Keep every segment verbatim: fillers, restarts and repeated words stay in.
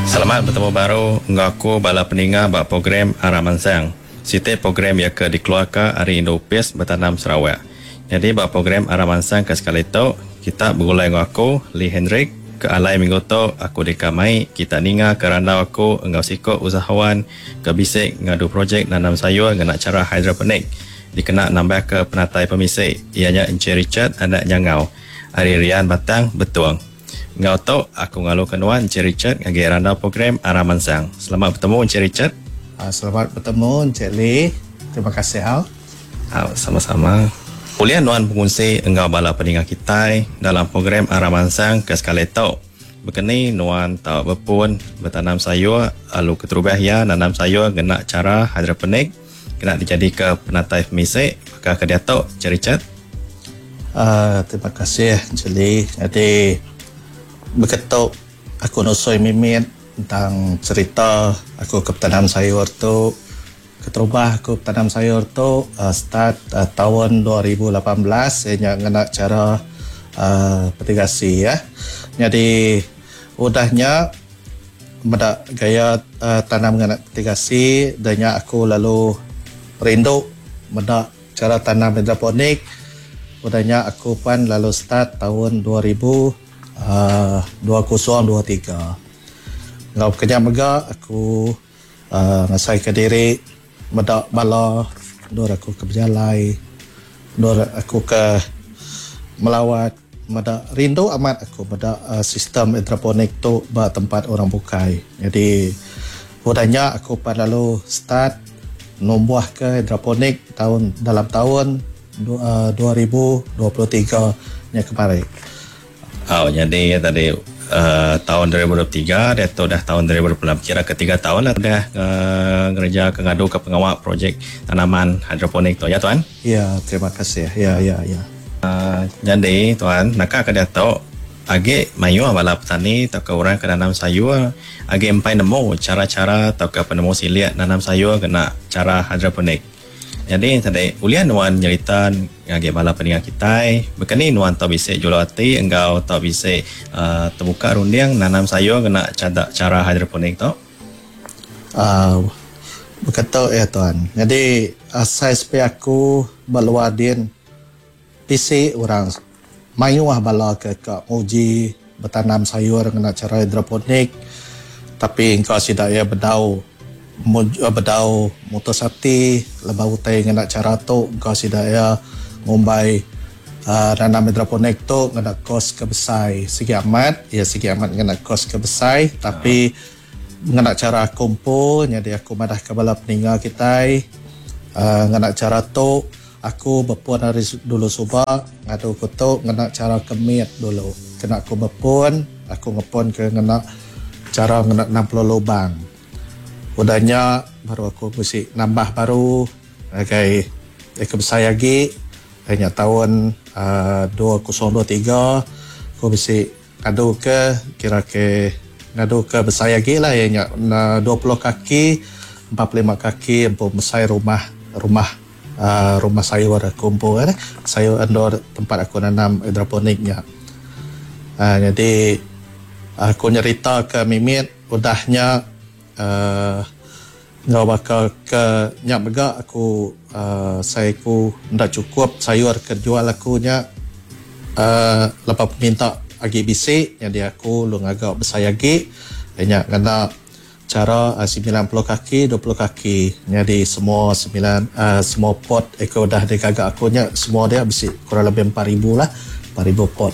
Selamat bertemu baru ngaku bala peninga bak program Aramansang. Siti program yang ke dikeluarkan hari Indo-Upis bertanam Sarawak. Jadi bak program Aramansang ke sekali tu kita bergulai ngaku Lee Hendrik ke alai minggu tu aku dikamai kita ninga ke randau aku engau sikok usahawan ke bisik ngadu projek nanam sayur ngena cara hidroponik dikena nambah ke penatai pemisik ianya Encik Richard anak nyangau hari Rian Batang betul. Ngau tu aku ngalu kenuan Encik Richard ngagi randau program Aramansang. Selamat bertemu Encik Richard. Uh, selamat bertemu Encik Lee. Terima kasih Al. Uh, sama-sama. Ulian nuan pengunci engau bala peninga kita dalam program Aramansang ke sekali tu. Berkini nuan tau berpun bertanam sayur alu keterubah ya nanam sayur kena cara hidroponik kena dijadi ke penatai pemisik maka ke dia tu Encik Richard. Uh, terima kasih Encik Lee. Jadi berketuk aku nosoi mimit tentang cerita aku ke tanam sayur tu keterubah aku tanam sayur tu uh, start uh, tahun dua ribu lapan belas saya nak cara uh, petigasi ya. Jadi udahnya pada gaya uh, tanam dengan petigasi dan aku lalu rindu pada cara tanam hidroponik. Udahnya aku pun lalu start tahun dua ribu Uh, dua ribu dua puluh tiga. Ngau kerja mega aku uh, ngasai ke diri medak bala dor aku ke berjalai dor aku ke melawat medak rindu amat aku medak uh, sistem hidroponik tu ba tempat orang bukai. Jadi udahnya aku pada lalu start numbuh ke hidroponik tahun dalam tahun uh, dua ribu dua puluh tiga yang kemarin. Oh, jadi ya tadi uh, tahun dua ribu dua puluh tiga dia tu dah tahun dua ribu dua puluh enam kira ketiga tahun lah dah uh, kerja ke ngadu ke pengawal projek tanaman hidroponik tu ya tuan. Ya, terima kasih. Ya, ya, ya. Uh, jadi tuan nak ke dia tu age mayu bala petani atau ke orang ke nanam sayur age empai nemu cara-cara atau ke penemu silia nanam sayur kena cara hidroponik. Jadi tadi ulian nuan nyeritan ngagi bala peninga kita berkini nuan tau bisik jual hati engkau tau bisik uh, terbuka rundiang nanam sayur kena cara, cara hidroponik tu uh, berkata ya tuan. Jadi uh, saya supaya aku berluadin bisik orang mayuah bala ke ke uji bertanam sayur kena cara hidroponik tapi engkau tidak ya berdau bedau motor sakti lebah utai dengan cara tu kau sidaya ngumbai uh, nanam hidroponik tu dengan kos kebesai segi amat ya segi amat dengan kos kebesai tapi dengan cara kumpul jadi aku madah ke bala peninga kita uh, dengan cara tu aku berpun hari dulu subak ngadu kutuk dengan cara kemit dulu kena aku berpun aku ngepun ke dengan cara dengan enam puluh lubang. Udahnya baru aku mesti nambah baru okay aku besar lagi hanya tahun uh, dua ribu dua puluh tiga aku mesti ngadu ke kira ke ngadu ke besar lagi lah hanya dua puluh kaki empat puluh lima kaki untuk besar rumah rumah uh, rumah sayur kumpul eh sayur indoor tempat aku nanam hidroponiknya. Uh, jadi aku nyerita ke mimit udahnya Uh, ngau bakal ke nyak bega aku uh, saya ku ndak cukup sayur kerjual aku nya uh, lepas minta agi bisik jadi aku lu ngagak besar lagi nya kena cara uh, sembilan puluh kaki dua puluh kaki jadi semua sembilan uh, semua pot aku dah dikagak aku nya semua dia bisik kurang lebih empat ribu lah empat ribu pot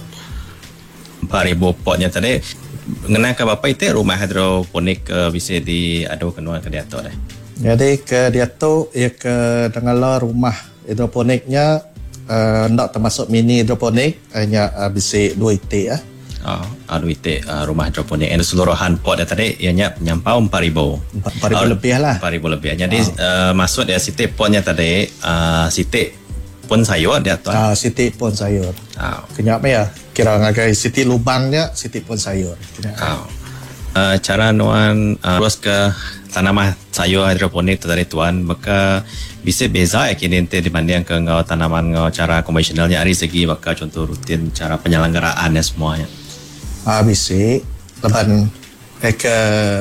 empat ribu potnya tadi mengenai ke bapa itu rumah hidroponik uh, bisa diadu kenuan ke dia tu dah. Jadi ke dia tu ya ke dengala rumah hidroponiknya uh, ndak termasuk mini hidroponik hanya uh, bisa dua itik ah. Oh, dua itik uh, rumah hidroponik. And keseluruhan pot dia tadi ianya nyampau empat ribu. empat ribu oh, lebih lah. empat ribu lebih. Jadi oh. uh, maksud dia siti potnya tadi uh, siti pun sayur dia tu. Ah, uh, siti pun sayur. Oh. Kenyap ya. Kira ngagai siti lubangnya siti pun sayur. Oh. Uh, cara nuan uh, terus ke tanaman sayur hidroponik tu tadi tuan maka bisa beza ya kini dibanding ke ngau tanaman ngau cara konvensionalnya dari segi maka contoh rutin cara penyelenggaraannya semuanya. Ah bisa leban eh ke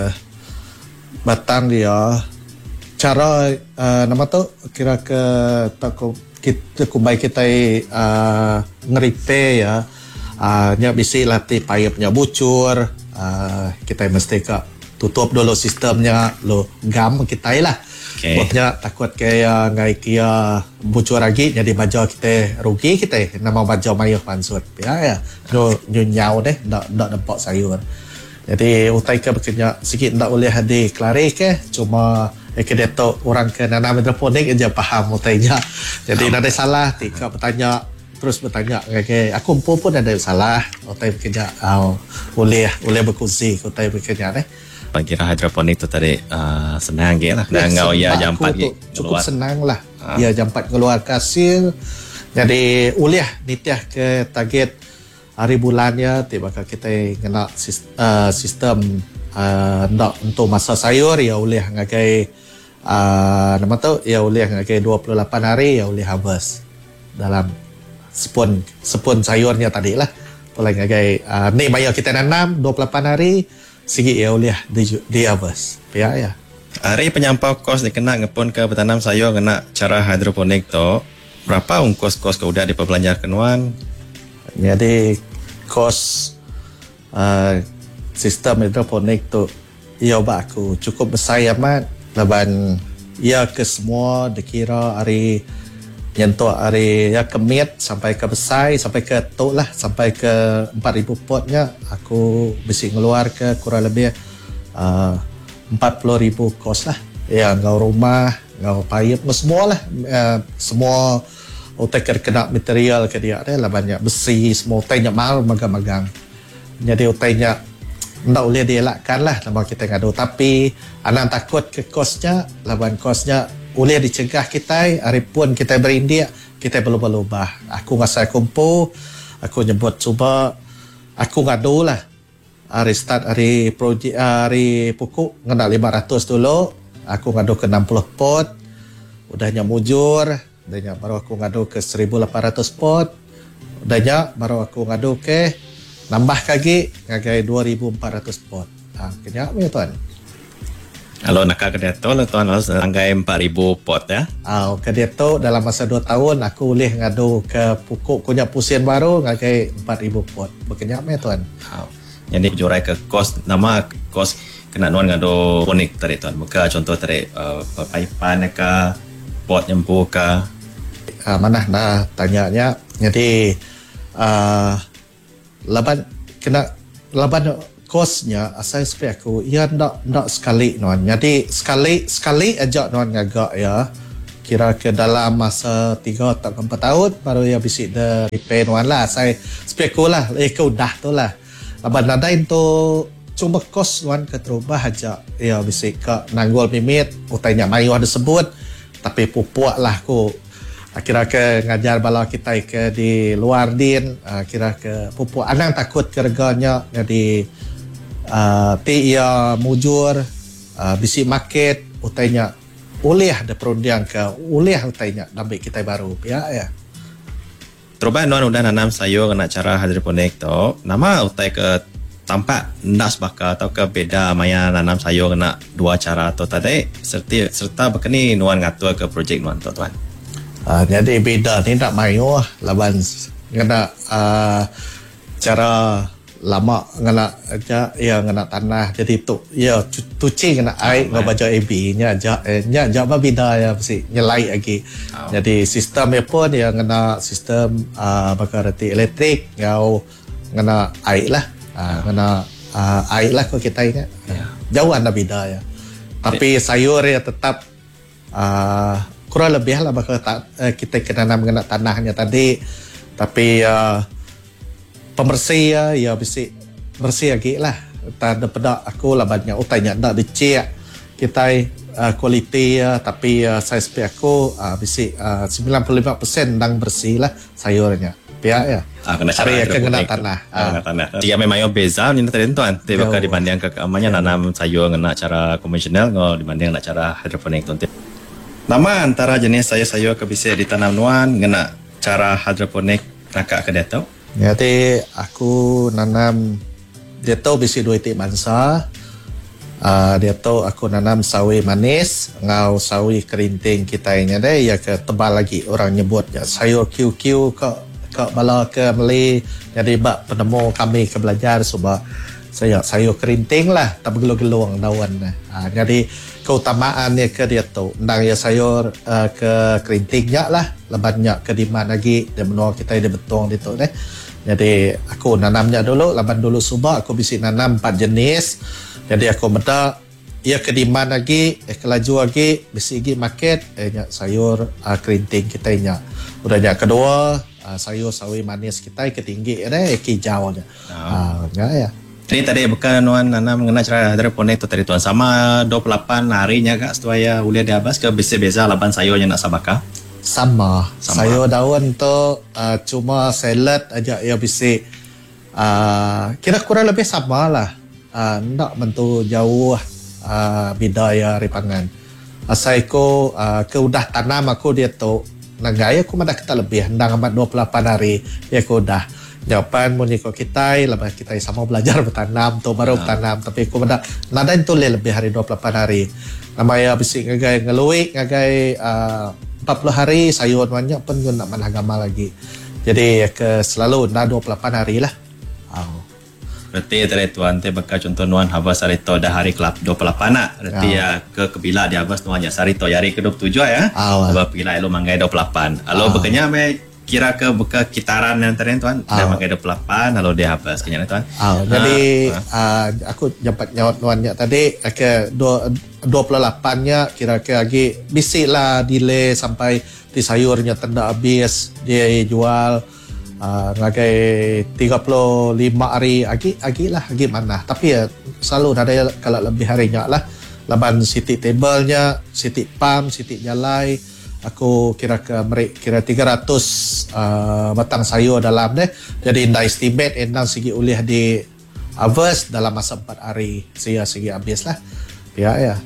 batang dia cara uh, nama tu kira ke tak ko kita kubai kita uh, ngeripe ya uh, nya bisi latih payapnya bucur uh, kita mesti ke tutup dulu sistemnya lo gam kita lah. Okay. Buatnya takut kayak ngai kia bucur lagi jadi baju kita rugi kita nama baju mayuh pansut ya ya no nyau deh ndak ndak nampak sayur. Jadi utai ke bekerja sikit ndak boleh hadir kelari ke cuma eh dia tu orang ke nanam hidroponik aja faham utainya. Jadi ada salah tika bertanya terus bertanya ke aku pun pun ada salah utai bekerja oh, boleh boleh berkongsi utai bekerja deh. Kira hidroponik tu tadi uh, senang ke lah. Dan ngau ya jam empat cukup senang lah. Ha. Ya jam empat keluar hasil. Jadi uliah nitiah ke target hari bulannya tiba kita kena uh, sistem uh, nak untuk masa sayur ya uliah ngagai uh, nama tu ya uliah ngagai dua puluh lapan hari ya uliah harvest dalam sepun sepun sayurnya tadi lah. Boleh ngagai uh, ni bayar kita nanam dua puluh lapan hari sikit ya uliah di, di harvest ya ya. Hari penyampau kos dikena ngepun ke bertanam sayur kena cara hidroponik tu berapa ungkos kos ke udah diperbelanja kenuan? Jadi kos uh, sistem hidroponik tu ia aku cukup besar amat laban ia ke semua dikira hari nyentuh hari ya kemit sampai ke besar sampai ke tok lah sampai ke empat ribu potnya aku mesti ngeluar ke kurang lebih uh, empat puluh ribu kos lah ya ngau rumah ngau payap semua lah uh, semua utai kena material ke dia ada lah banyak besi semua utainya mahal magang-magang jadi utainya tak boleh dielakkan lah nama kita ngadu tapi anak takut ke kosnya laban kosnya boleh dicegah kita hari pun kita berindia kita belum berubah aku ngasai kumpul aku nyebut cuba aku ngadu lah hari start hari projek hari pokok ngena lima ratus dulu aku ngadu ke enam puluh pot udahnya mujur udahnya baru aku ngadu ke seribu lapan ratus pot udahnya baru aku ngadu ke nambah lagi ngagai dua ribu empat ratus pot ha, kenyak ya tuan. Kalau nak ke dia tu lah tuan harus anggai empat ribu pot ya. Ah, ke dia tu dalam masa dua tahun aku boleh ngadu ke pokok kunyap pusien baru ngagai empat ribu pot. Berkenyak me tuan. Oh. Jadi jurai ke kos nama kos kena nuan ngadu ponik tadi tuan. Buka contoh tadi uh, paipan ke pot nyempu ke. Ah, mana nah tanyanya. Jadi uh, laban kena laban kosnya asal supaya aku ia ndak ndak sekali non jadi sekali sekali aja non ngagak ya kira ke dalam masa tiga atau empat tahun baru ya bisik de repair non lah saya supaya aku lah aku dah tu lah laban ada itu cuma kos non ke terubah aja ya bisik ke nanggol mimit utainya mayu ada sebut tapi pupuk lah aku kira ke ngajar bala kita ke di luar din kira ke pupuk anang takut kerganya jadi Uh, ti ia mujur uh, bisi market utainya boleh ada perundian ke boleh utainya ambil kita baru ya ya. Terubai nuan udah nanam sayur kena cara hidroponik tu nama utai ke tampak nas bakal atau ke beda maya nanam sayur kena dua cara tu tadi serta serta begini nuan ngatur ke projek nuan tu tuan. Uh, jadi beda ni tak mayu lah laban kena uh, cara lama ngena aja ya ngena tanah jadi tu ya tuci ngena air ngau baca A B nya aja nya aja bida ya mesti nyelai lagi oh. Jadi sistemnya pun ya ngena sistem uh, bakar reti elektrik ngau ngena air lah uh, ngena uh, air lah kalau kita ingat yeah. Jauh anda bida ya tapi sayur ya tetap uh, kurang lebih lah bakal ta- uh, kita kena ngena tanahnya tadi tapi uh, pembersih ya, ya bisi bersih lagi lah. Tak ada pedak aku lah banyak utainya tak dicek kita uh, kualiti ya, tapi uh, saya sepi aku uh, bisi uh, sembilan puluh lima persen dang bersih lah sayurnya. Pihak ya. Ah, kena cara ya kena tanah. Ah, kena tanah. Jika memang yang beza ni tadi tuan, tiba ke dibanding ke keamannya nanam sayur kena cara konvensional ngau dibanding nak cara hidroponik tuan. Nama antara jenis sayur-sayur ke bisa ditanam nuan kena cara hidroponik rakak ke datau. Jadi aku nanam dia tahu bisi dua itik bangsa Uh, dia tu aku nanam sawi manis ngau sawi kerinting kita nya deh ya ke tebal lagi orang nyebutnya sayur Q Q ke ke bala ke Meli jadi bak penemu kami ke belajar sebab saya sayur kerinting lah tak bergelung-gelung daun uh, jadi keutamaannya ke dia tu ndang ya sayur uh, ke kerintingnya lah lebannya ke di mana lagi dia menua kita dia betong itu deh jadi aku nanamnya dulu leban dulu subak aku bisa nanam empat jenis. Jadi aku meda ia kediman lagi, eh kelaju lagi, besi lagi market, eh nyak sayur uh, kerinting kita nya. Udah nyak kedua uh, sayur sawi manis kita ketinggi ada eh hijau nya. Ah, uh, ya. Ini tadi bukan Nuan nanam mengenai cara hidroponik tu tadi Tuan sama dua puluh delapan harinya kak setuaya ulia di atas ke beza-beza laban sayurnya nak sabaka? Sama. Sama. Sayur daun tu uh, cuma salad aja ya bisi uh, kira kurang lebih sama lah. Uh, nak bentuk jauh uh, bidaya ripangan. Asal aku uh, ke udah tanam aku dia tu nagai aku madah kita lebih hendang amat dua puluh delapan hari ya aku udah jawapan muni ko kita lepas kita sama belajar bertanam tu baru bertanam tapi aku madah nada itu lebih hari dua puluh delapan hari. Namanya bisik ngagai ngeluik ngagai uh, empat puluh hari sayur banyak pun guna mana agama lagi. Jadi ke selalu dah dua puluh delapan hari lah. Oh. Berarti tadi Tuan te bakal contoh Nuan habas sarito dah hari kelap dua puluh delapan nak. Berarti ya ke kebila di habas Nuan ya sarito hari ke dua puluh tujuh ya. Sebab bila elu manggai dua puluh delapan. Alo bekenya me kira ke beka kitaran yang tadi Tuan dah manggai dua puluh delapan lalu dia habas kenya Tuan. Oh, jadi uh, aku dapat nyawat Nuan nya tadi ke dua puluh delapan nya kira ke lagi bisik lah delay sampai di sayurnya tenda habis dia jual Uh, ngagai tiga puluh lima hari lagi lagi lah lagi mana tapi ya selalu ada kalau lebih harinya lah laban siti table-nya siti pam siti jalai aku kira ke merik kira tiga ratus uh, batang sayur dalam deh jadi indah estimate endang segi ulih di harvest dalam masa empat hari saya segi habis lah ya ya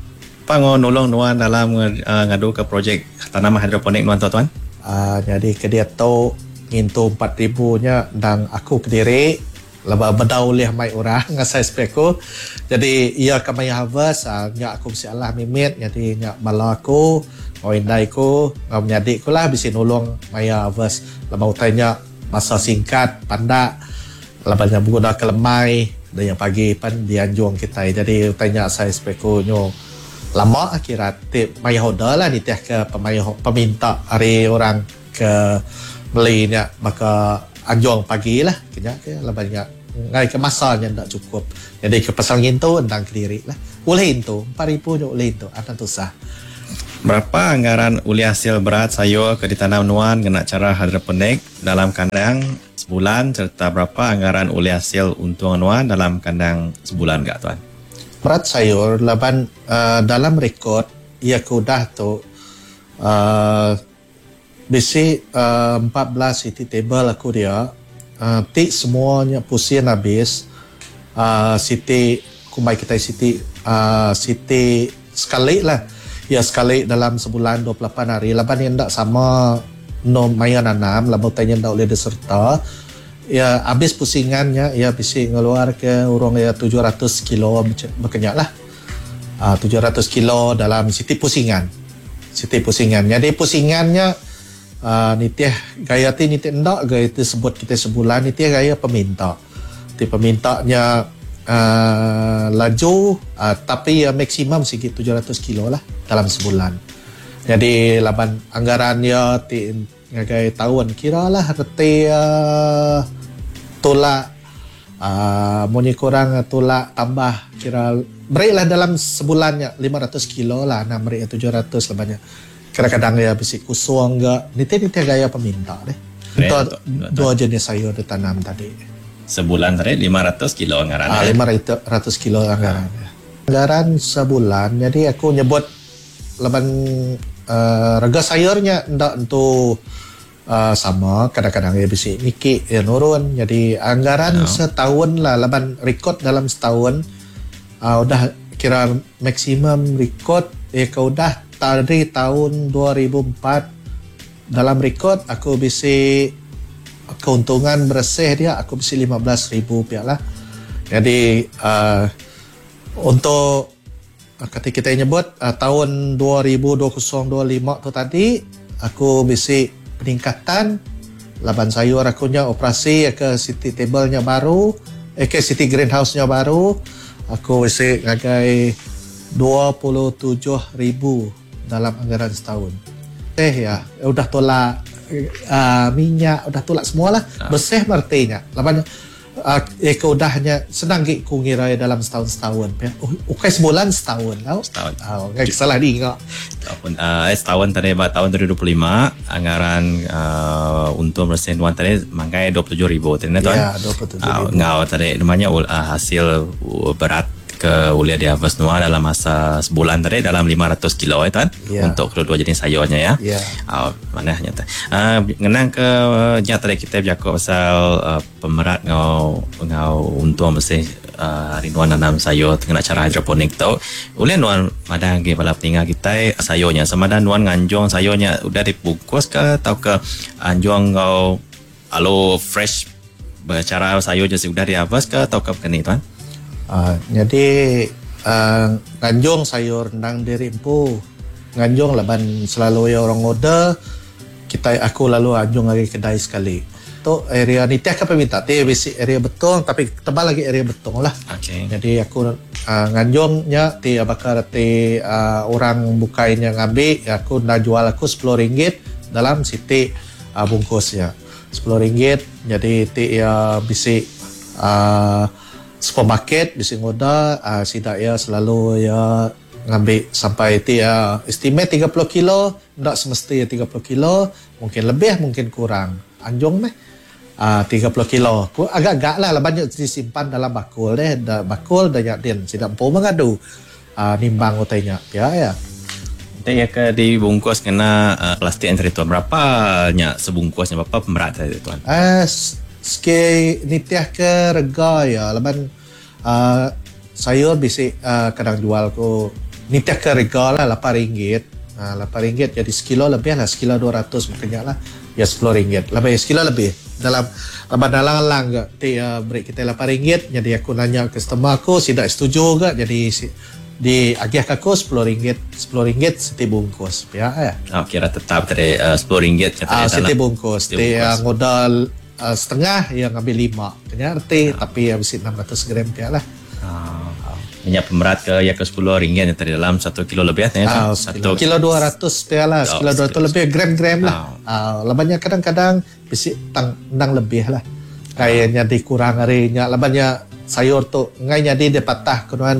pango nolong Nuan dalam uh, ngadu ke projek tanaman hidroponik Nuan tuan uh, jadi ke dia tu ngintu empat ribu nya dan aku kediri lepas bedau oleh mai orang ngasai speku jadi ia kami harvest uh, nya aku bisa Allah mimit jadi nya bala aku mau indai ku ngau menyadik ku lah bisa nolong mai harvest lepas utainya masa singkat pandak lepas nya guna kelemai dan yang pagi pan dianjung kita jadi utainya saya speku nyo lama akhirat tip mai hoda lah ni teh ke pemai peminta hari orang ke belinya maka anjong pagi lah kena ke lah banyak ngai ke masanya tak cukup jadi ke pasal ngintu endang kediri lah ulih itu empat ribu je ulih itu akan tusah. Berapa anggaran uli hasil berat sayur ke ditanam Nuan kena cara hidroponik dalam kandang sebulan serta berapa anggaran uli hasil untung Nuan dalam kandang sebulan gak Tuan? Berat sayur laban uh, dalam rekod ia kudah tu uh, bisi uh, empat belas city table aku dia uh, tik semuanya pusing habis uh, city kumai kita city uh, city sekali lah ya sekali dalam sebulan dua puluh delapan hari laban yang tak sama no maya nanam laban tanya tak boleh diserta ya habis pusingannya ya bisi ngeluar ke urang ya tujuh ratus kilo berkenyak lah uh, tujuh ratus kilo dalam city pusingan city pusingan jadi pusingannya Uh, ni tiah gaya ti ni tidak gaya ti sebut kita sebulan ni tiah gaya peminta ti pemintanya uh, laju uh, tapi ya maksimum sikit tujuh ratus kilo lah dalam sebulan jadi laban anggarannya ti gaya tahun kira lah reti uh, tolak uh, muni kurang tolak tambah kira beri lah dalam sebulannya lima ratus kilo lah nah beri tujuh ratus lah banyak kadang-kadang ya bisi kusung enggak niti-niti gaya peminta deh itu dua jenis sayur ditanam tadi sebulan tadi lima ratus kilo anggaran ah, lima ratus kilo anggaran ah. Anggaran sebulan jadi aku nyebut leban uh, harga sayurnya ndak untuk uh, sama kadang-kadang ya bisi niki ya nurun jadi anggaran no. Setahun lah leban record dalam setahun uh, udah kira maksimum record ya kau udah dari tahun dua ribu empat dalam rekod aku bisa keuntungan bersih dia aku bisa lima belas ribu rupiah lah jadi uh, Untuk uh, ketika kita nyebut uh, tahun dua ribu dua puluh dua puluh lima tu tadi, aku bisi peningkatan laban sayur aku nya operasi ke city table-nya baru, eh ke city greenhouse-nya baru. Aku bisi ngagai dua puluh tujuh ribu dalam anggaran setahun. Eh ya, udah tolak uh, minyak, udah tolak semualah. Ah. Bersih artinya. Laban uh, eh keudahnya senang gik ku ngira dalam setahun setahun. Oh, okay, sebulan setahun tau. Setahun. Oh, enggak salah diingat. Tahun uh, eh, setahun tadi bah, tahun dua ribu dua puluh lima anggaran uh, untuk bersih nuan tadi mangkai dua puluh tujuh ribu tadi tuan. Ya, dua puluh tujuh ribu. Uh, ngau tadi namanya uh, hasil uh, berat ke ulia di harvest nuan dalam masa sebulan tadi dalam lima ratus kilo ya tuan. Ya. Untuk kedua jenis sayurnya ya. Ya. Uh, mana nyata. Uh, ngenang ke nyata tadi kita bercakap pasal uh, pemerat ngau ngau untuk bersih uh, rinuan nanam sayur dengan cara hidroponik tau. Ulih nuan madang ke pala peninga kita sayurnya sama dan nuan nganjong sayurnya udah dibungkus ke atau ke anjong ngau alo fresh bercara sayur je sudah di harvest ke atau ke kini tuan? Uh, jadi uh, nganjong sayur nang diri empu nganjong laban selalu ya orang order kita aku lalu anjong lagi kedai sekali tu area ni tiap apa minta ti basic area betung tapi tebal lagi area betung lah. Okay. Jadi aku uh, nganjongnya ti bakar ti uh, orang bukainya ngambil aku nak jual aku sepuluh ringgit dalam siti uh, bungkusnya sepuluh ringgit. Jadi ti ya bisi uh, supermarket bisi ngoda uh, sidak ya selalu ya ngambil sampai ti ya estimate tiga puluh kilo, ndak semesti ya tiga puluh kilo, mungkin lebih mungkin kurang. Anjong meh uh, tiga puluh kilo. Ku agak-agak lah banyak disimpan dalam bakul deh, da, bakul dah din sidak empu mengadu uh, nimbang utainya. Ya ya. Nanti ya ke dibungkus kena uh, plastik yang cerita berapa nya sebungkusnya berapa pemerat tadi tuan? Eh uh, Sikit nitiah ke rega ya laban uh, sayur bisi uh, kadang jual ku nitiah ke rega lah lapan ringgit uh, lapan ringgit jadi sekilo lebih lah sekilo dua ratus makanya lah ya sepuluh ringgit lebih sekilo lebih dalam laban dalang-dalang ke ti uh, break kita lapan ringgit jadi aku nanya customer aku tidak setuju ke jadi si, di agih aku sepuluh ringgit sepuluh ringgit setiap bungkus ya ya oh, kira tetap tadi uh, sepuluh ringgit uh, setiap bungkus ti uh, modal Uh, setengah yang ngambil lima kena arti ah. Tapi yang besi enam ratus gram dia lah ah. Ah. Minyak pemerat ke ya ke sepuluh ringgit yang tadi dalam satu kilo lebih ya ah, satu kilo dua ratus dia lah oh, kilo dua ratus lebih gram-gram lah ah. uh, labannya kadang-kadang besi tang nang lebih lah kayaknya ah. dikurang harinya labannya sayur tu ngai jadi dia patah kemudian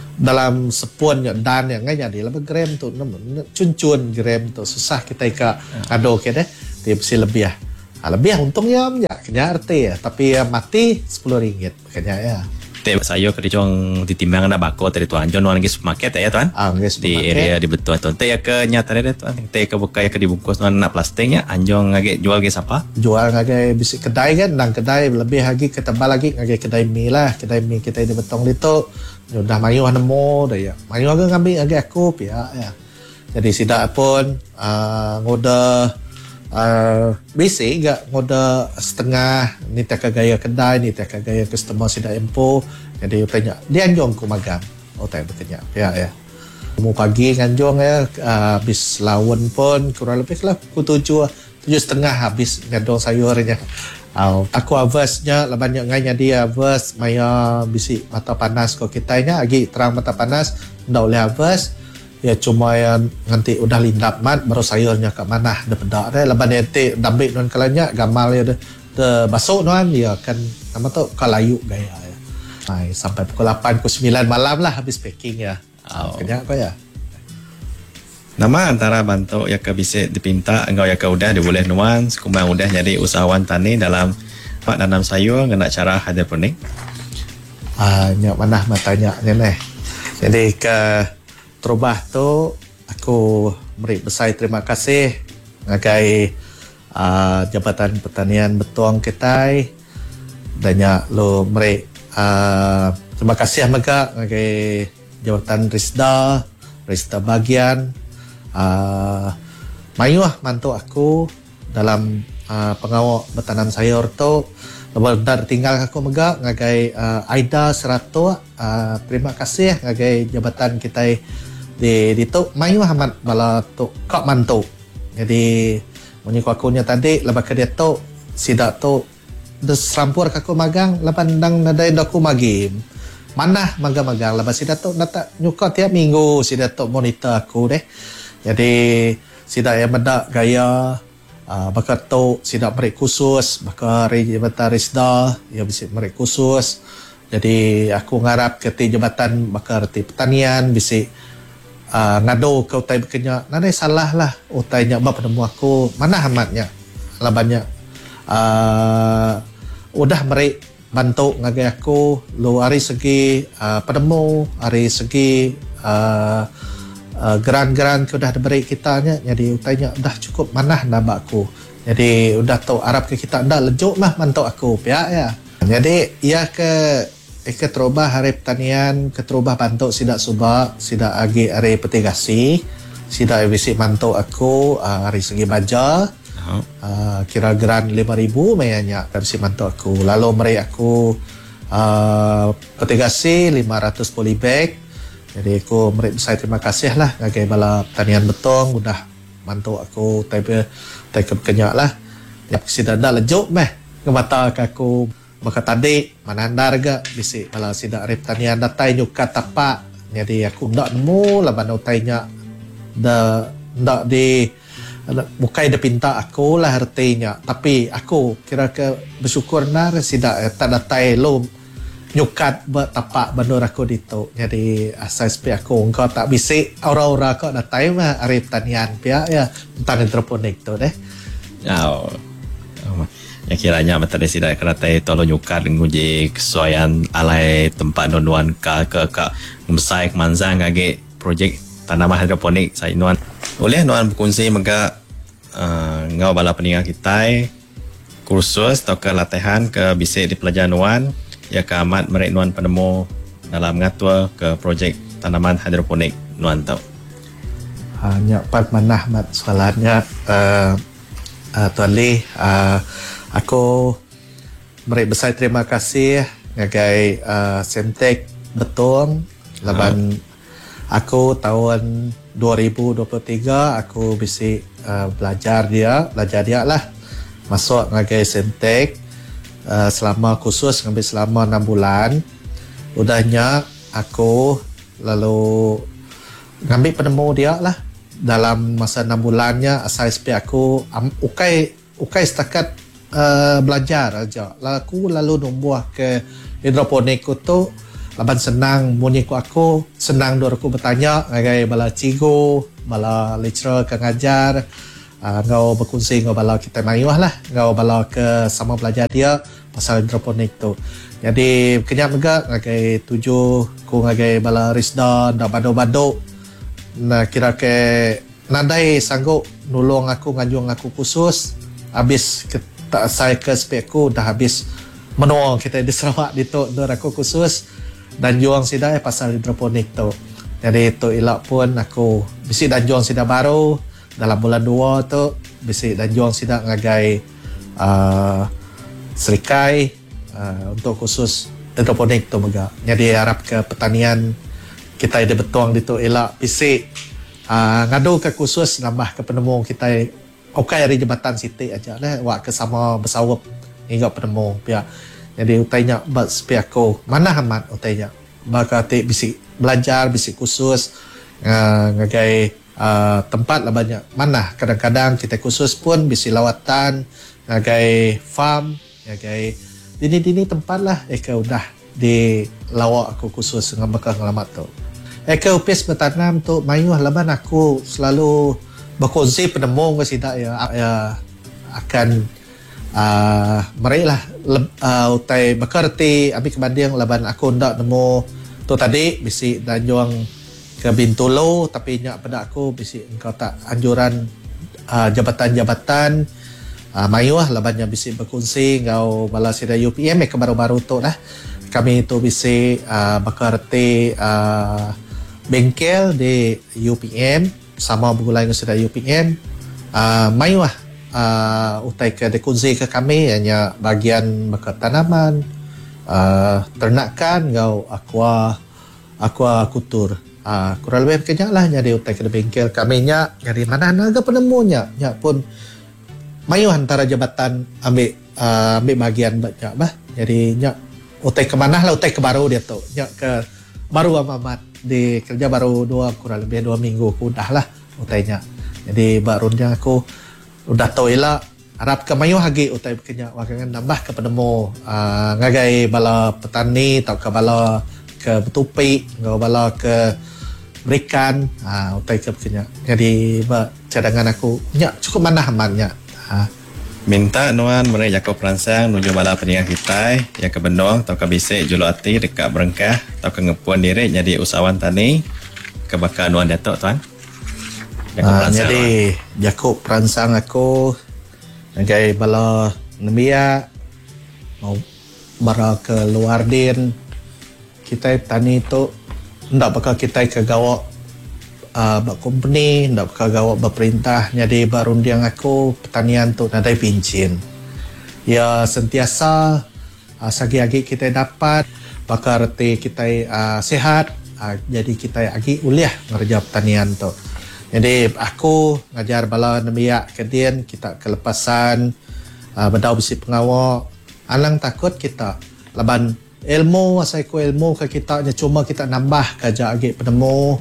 dalam sepun dan yang ngai jadi lebih gram tu cun-cun gram tu susah kita ika ah. Ado ke deh dia besi lebih ya Ha, lebih untungnya ya kena arti ya tapi ya mati sepuluh ringgit makanya ya teh sayur kerjong ditimbang ada bako tadi tuan John lagi supermarket ya tuan ah, di area di betul tuan teh ya ke nyata deh tuan teh ke buka ya ke dibungkus tuan nak plastiknya anjong ngage jual ge siapa jual ngage bisi kedai kan nang kedai lebih lagi ketebal lagi ngage kedai mie lah kedai mie kita di betong itu udah mayu nemu dah ya mayu agak ngambil ngage aku ya ya jadi sidak pun uh, ngoda Uh, basic gak ngoda setengah ni tak gaya kedai ni tak gaya customer sida empo jadi tanya dia anjong ku magang oh tak bekerja ya ya mau pagi nganjong ya uh, habis lawan pun kurang lebih lah ku tujuh tujuh setengah habis ngadong sayurnya uh, aku avasnya lah banyak nganya dia avas maya bisi mata panas ko kitanya lagi terang mata panas ndak oleh avas ya cuma yang nanti udah lindap mat baru sayurnya kat mana dah pedak dah laban nanti dambik non kalanya gamal ya de, de basuk non ya kan nama tu kalayu gaya ya. Hai sampai pukul lapan pukul sembilan malam lah habis packing ya. Oh. Kena apa ya? Nama antara bantu ya ke bisa dipinta engkau ya ke udah diboleh nuan sekumbang udah jadi usahawan tani dalam pak nanam sayur kena cara hidroponik. Ah nyak mana matanya neh. Jadi ke terubah tu aku beri besar terima kasih ngagai uh, Jabatan Pertanian Betuang Ketai dan lo beri uh, terima kasih mereka ngagai Jabatan Risda Risda bagian uh, mayu lah mantu aku dalam uh, pengawal bertanam sayur tu Lepas tinggal aku megak ngagai uh, Aida Serato, uh, terima kasih ngagai jabatan kita di di tu mayu Ahmad bala tu kak mantu. Jadi munyi aku nya tadi lepas ke dia tu sidak tu des rampur aku magang lepas dang nadai aku magim. Mana magang-magang lepas sidak tu nata nyuka tiap minggu sidak tu monitor aku deh. Jadi sidak yang medak gaya Uh, bakat tu sidak merik khusus bakal jabatan Risda yang bisa merik khusus. Jadi aku ngarap ke ti jabatan bakal ti pertanian bisa uh, ngado ke utai berkenyak nanti salah lah utai nyak bab penemu aku mana hamatnya labannya uh, udah merik bantu ngagai aku lu hari segi uh, penemu hari segi uh, Uh, geran-geran ke udah diberi kita nya jadi utainya udah cukup manah nambah aku jadi udah tahu Arab ke kita dah lejuk mah mantuk aku pihak ya jadi ia ke ke terubah hari pertanian ke terubah bantu sidak subak sidak agi hari petigasi sidak visik mantuk aku uh, hari segi baja uh, kira geran lima ribu mayanya dari si mantuk aku lalu meri aku uh, petigasi lima ratus polybag. Jadi aku merik besar terima kasih lah ngagai bala pertanian betong udah bantu aku type type kenyak lah. Ya sida dah lejuk meh ngemata aku maka tadi manandar ga bisi bala sida rep pertanian datai nyuka tapak. Jadi aku ndak nemu lah banau tainya da ndak di bukai de pinta aku lah artinya tapi aku kira ke bersyukur nar sida tak datai lo nyukat bertapak bandor aku dito jadi asas pi aku engkau tak bisik aura-aura kau datai mah ari pertanian pihak ya hutan hidroponik tu deh oh. oh. yang kiranya materi sidak keratai tolong nyukat nguji kesuaian alai tempat nuan ka ke ka mesai kemanzang ngage projek tanaman hidroponik saya nuan boleh nuan berkongsi mega uh, ngau bala peningat kita kursus atau ke latihan ke bisik di pelajaran nuan ya ke amat merek nuan penemu dalam mengatur ke projek tanaman hidroponik nuan tahu. Hanya part manah mat soalannya uh, uh, Tuan Lee uh, aku merek besar terima kasih ngagai uh, Semtek Betong laban ha. Aku tahun dua ribu dua puluh tiga aku bisa uh, belajar dia belajar dia lah masuk ngagai Semtek Uh, selama khusus ngambil selama enam bulan udahnya aku lalu ngambil penemu dia lah dalam masa enam bulannya asal S P aku um, ukai ukai setakat uh, belajar aja lalu lalu numbuh ke hidroponik tu laban senang munyi ku aku senang dor aku bertanya ngagai bala cigo bala lecturer ke ngajar Uh, ngau berkongsi ngau bala kita mayuah lah ngau bala ke sama belajar dia pasal hidroponik tu jadi kenyak megak ngagai tujuh ku ngagai bala Risda dak bado-bado nah kira ke nadai sanggup nulung aku ngajung aku khusus habis ke, tak saya ke spek aku dah habis menuang kita di Sarawak di tu dor aku khusus dan juang sidai pasal hidroponik tu jadi tu ilak pun aku bisi dan juang sidai baru dalam bulan dua tu bisik dan juang sidak ngagai uh, serikai uh, untuk khusus hidroponik tu mega. Jadi harap ke pertanian kita ada betuang di tu elak bisik uh, ngadu ke khusus nambah ke penemu kita okai dari jabatan Siti aja lah wak ke sama bersawap hingga penemu pihak. Jadi utainya buat pihak aku mana amat utainya bakal bisik belajar bisik khusus uh, ngagai Uh, tempat lah banyak mana kadang-kadang kita khusus pun bisi lawatan ngagai farm ngagai dini-dini tempat lah eka udah di lawak aku khusus dengan bekal ngelamat tu eka upis bertanam tu mayuh laban aku selalu berkongsi penemu ke sidak ya, ya akan uh, meraih lah uh, utai bekerti ambil kebanding laban aku ndak nemu tu tadi bisi dan juang ke Bintulu tapi nyak pada aku bisi engkau tak anjuran uh, jabatan-jabatan uh, mayuah labannya bisi berkongsi engkau bala sida U P M ke baru-baru tu lah kami tu bisi uh, bekerti uh, bengkel di U P M sama bergulai dengan sida U P M uh, mayuah uh, utai ke dekunzi ke kami hanya bagian bekat tanaman, uh, ternakan ngau aqua aqua kultur. Uh, kurang lebih kenyak lah jadi utai ke bengkel kami nya jadi mana naga penemunya nya pun mayu antara jabatan ambil uh, ambil bagian banyak bah jadi nya utai ke mana lah utai ke baru dia tu nya ke baru amat di kerja baru dua kurang lebih dua minggu aku dah lah utainya jadi barunya aku udah tahu lah harap ke mayu hagi utai kenya wakangan nambah ke penemu uh, ngagai bala petani atau ke bala ke betupi ngau bala ke berikan uh, utai ke kenya jadi ba cadangan aku nya cukup mana amannya uh. Minta nuan mereka Jakob peransang nuju bala peningan kita yang ke Bendong atau ke Bisik Julu Ati dekat Berengkah atau ke Ngepuan diri jadi usahawan tani ke bakal nuan datuk tuan. Uh, jadi Jakob peransang aku ngagai bala nemia mau bara ke luar din kita tani tu ndak bakal kita ke gawak Uh, bak company ndak bakal gawak berperintah jadi barundiang aku pertanian tu nadai pincin ya sentiasa uh, sagi-agi kita dapat bakal reti kita uh, sehat uh, jadi kita agi uliah ngerja pertanian tu jadi aku ngajar bala nemia kedien kita kelepasan uh, bedau besi pengawak alang takut kita laban ilmu asai ku ilmu ke kita cuma kita nambah kerja agi penemu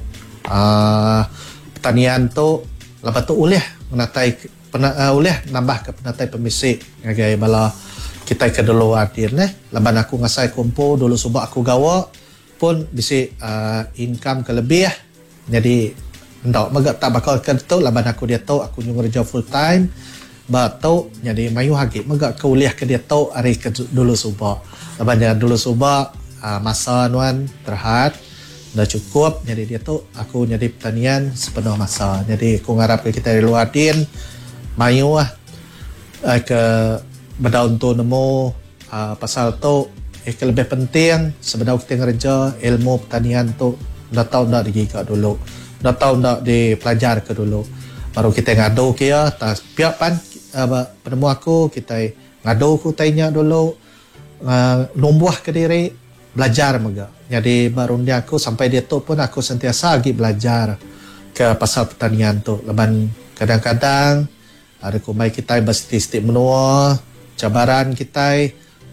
Uh, pertanian tu lepas tu ulih menatai uh, ulih nambah ke penatai pemisik ngagai bala kita ke dulu adil eh leban aku ngasai kumpul dulu sebab aku gawa pun bisa uh, income ke lebih eh. Jadi ndak magak tak bakal ke tu leban aku dia tahu aku nyung kerja full time ba tau jadi mayu hagi magak ke ulih ke dia tahu hari ke dulu sebab leban dia dulu sebab uh, masa nuan terhad dah cukup jadi dia tu aku jadi pertanian sepenuh masa jadi aku ngarap ke kita di luar din mayu lah uh, ke berdaun tu nemu uh, pasal tu eh, ke lebih penting sebenarnya kita ngerja ilmu pertanian tu dah tahu dah digigak dulu dah tahu dah dipelajar ke dulu baru kita ngadu ke ya tak piak pan uh, penemu aku kita ngadu ku tanya dulu uh, numbuh ke diri belajar mega. Jadi baru dia aku sampai dia tu pun aku sentiasa lagi belajar ke pasal pertanian tu. Leban kadang-kadang ada kumai kita bersistik menua, cabaran kita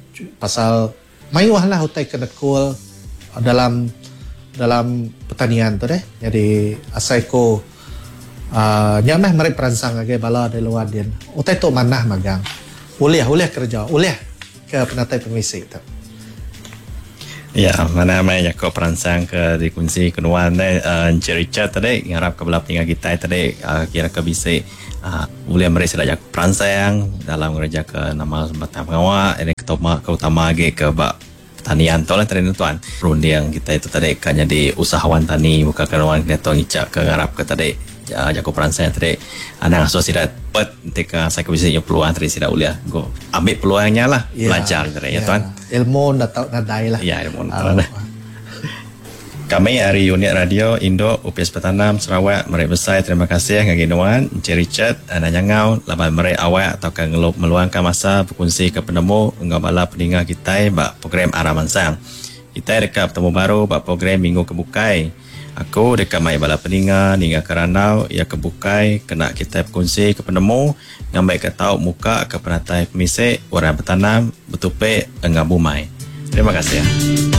pasal mayuah lah utai kena cool dalam dalam pertanian tu deh. Jadi asai ko uh, nyamah mari peransang lagi bala di luar din. Utai tu manah magang. Uliah, uliah kerja, uliah ke penatai pemisik tu. Ya, mana mai Jakob peransang ke dikunci kenuan ni uh, Encik Richard tadi ngarap ke belah peninggal kita tadi uh, kira ke bisa uh, boleh mereka sudah Jakob peransang dalam kerja ke nama batang pengawal ini keutama keutama lagi ke bak pertanian tu lah tadi tuan rundi yang kita itu tadi kan jadi usahawan tani bukan kenuan kita ngicak ke ngarap ke tadi uh, Jakob peransang tadi anak asuh tidak dapat ketika saya ke bisa peluang tadi tidak boleh go ambil peluangnya lah ya, belajar tadi ya, ya tuan ilmu dah tahu nadai lah. Ya, ilmu dah tahu. Kami dari unit radio Indo U P S Petanam Sarawak mereka besar terima kasih ngagi nuan Encik Richard dan nyangau laban mereka awak atau kan meluangkan masa berkongsi ke penemu ngabala peninggal kita bak program Araman Sang. Kita dekat bertemu baru bak program Minggu Kebukai. Aku dekat mai bala peninggal hingga keranau ia kebukai kena kita berkongsi ke penemu ngambai ke tahu muka ke penatai pemisik orang bertanam betupe enggak bumai. Terima kasih.